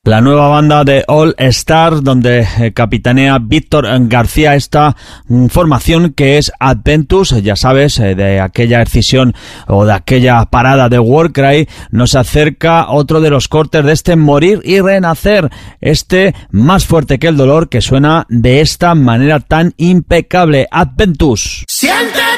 La nueva banda de All Star, donde capitanea Víctor García esta formación que es Adventus, ya sabes, de aquella escisión o de aquella parada de Warcry, nos acerca otro de los cortes de este Morir y Renacer, este Más fuerte que el dolor, que suena de esta manera tan impecable. Adventus. Siéntete